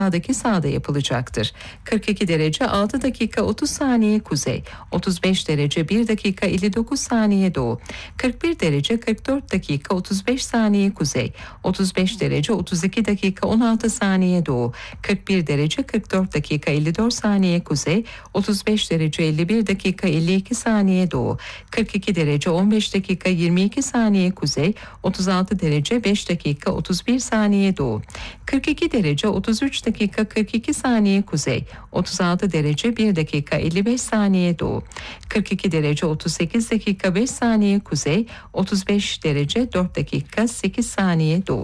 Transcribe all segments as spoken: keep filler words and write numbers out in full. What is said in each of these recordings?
aşağıdaki sahada yapılacaktır. kırk iki derece altı dakika otuz saniye kuzey, otuz beş derece bir dakika elli dokuz saniye doğu, kırk bir derece kırk dört dakika otuz beş saniye kuzey, otuz beş derece otuz iki dakika on altı saniye doğu, kırk bir derece kırk dört dakika elli dört saniye kuzey, otuz beş derece elli bir dakika elli iki saniye doğu, kırk iki derece on beş dakika yirmi iki saniye kuzey, otuz altı derece beş dakika otuz bir saniye doğu, kırk iki derece otuz üç dakika kırk iki saniye kuzey, otuz altı derece bir dakika elli beş saniye doğu, kırk iki derece otuz sekiz dakika beş saniye kuzey, otuz beş derece dört dakika sekiz saniye doğu.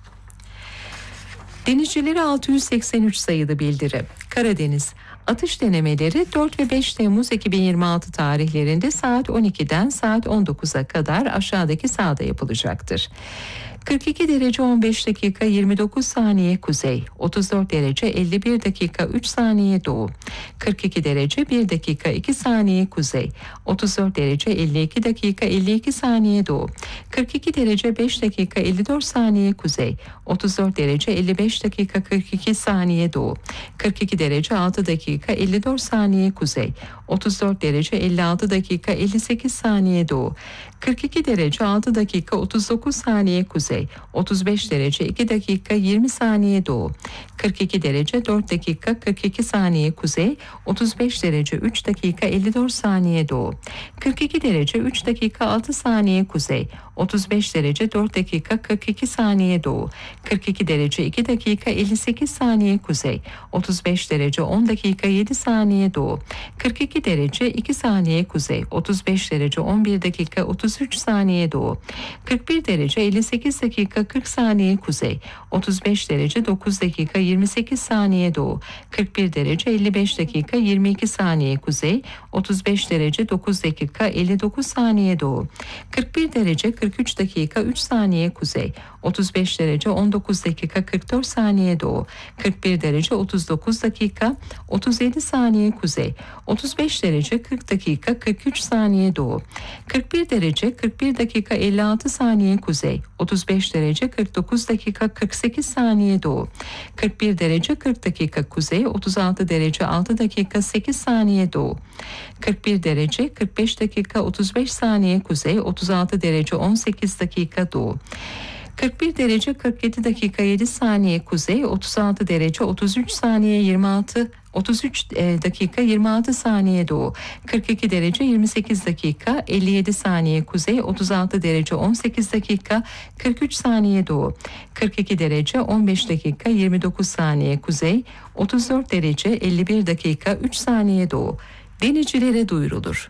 Denizcilere altı yüz seksen üç sayılı bildiri. Karadeniz atış denemeleri dört ve beş Temmuz iki bin yirmi altı tarihlerinde saat on ikiden saat on dokuza kadar aşağıdaki sahada yapılacaktır. kırk iki derece on beş dakika yirmi dokuz saniye kuzey, otuz dört derece elli bir dakika üç saniye doğu, kırk iki derece bir dakika iki saniye kuzey, otuz dört derece elli iki dakika elli iki saniye doğu, kırk iki derece beş dakika elli dört saniye kuzey, otuz dört derece elli beş dakika kırk iki saniye doğu, kırk iki derece altı dakika elli dört saniye kuzey, otuz dört derece elli altı dakika elli sekiz saniye doğu, kırk iki derece altı dakika otuz dokuz saniye kuzey, otuz beş derece iki dakika yirmi saniye doğu, kırk iki derece dört dakika kırk iki saniye kuzey, otuz beş derece üç dakika elli dört saniye doğu, kırk iki derece üç dakika altı saniye kuzey, otuz beş derece dört dakika kırk iki saniye doğu, kırk iki derece iki dakika elli sekiz saniye kuzey, otuz beş derece on dakika yedi saniye doğu, kırk iki derece iki saniye kuzey, otuz beş derece on bir dakika otuz üç saniye doğu, kırk bir derece elli sekiz dakika kırk saniye kuzey, otuz beş derece dokuz dakika yirmi sekiz saniye doğu, kırk bir derece elli beş dakika yirmi iki saniye kuzey, otuz beş derece dokuz dakika elli dokuz saniye doğu, kırk bir derece kırk üç dakika üç saniye kuzey, otuz beş derece on dokuz dakika kırk dört saniye doğu, kırk bir derece otuz dokuz dakika otuz yedi saniye kuzey, otuz beş derece kırk dakika kırk üç saniye doğu, kırk bir derece kırk bir dakika elli altı saniye kuzey, otuz beş derece kırk dokuz dakika kırk sekiz saniye doğu, kırk bir derece kırk dakika kuzey, otuz altı derece altı dakika sekiz saniye doğu, kırk bir derece kırk beş dakika otuz beş saniye kuzey, otuz altı derece on sekiz dakika doğu, kırk bir derece kırk yedi dakika yedi saniye kuzey, otuz altı derece otuz üç saniye yirmi altı otuz üç dakika yirmi altı saniye doğu, kırk iki derece yirmi sekiz dakika elli yedi saniye kuzey, otuz altı derece on sekiz dakika kırk üç saniye doğu, kırk iki derece on beş dakika yirmi dokuz saniye kuzey, otuz dört derece elli bir dakika üç saniye doğu. Denizcilere duyurulur.